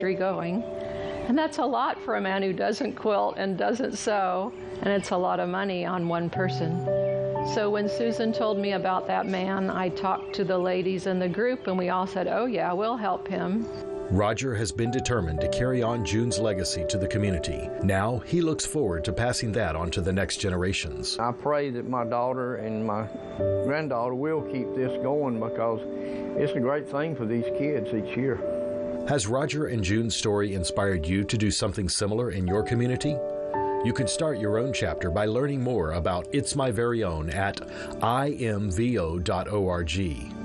going. And that's a lot for a man who doesn't quilt and doesn't sew, and it's a lot of money on one person. So when Susan told me about that man, I talked to the ladies in the group, and we all said, oh yeah, we'll help him. Roger has been determined to carry on June's legacy to the community. Now he looks forward to passing that on to the next generations. I pray that my daughter and my granddaughter will keep this going, because it's a great thing for these kids each year. Has Roger and June's story inspired you to do something similar in your community? You can start your own chapter by learning more about It's My Very Own at imvo.org.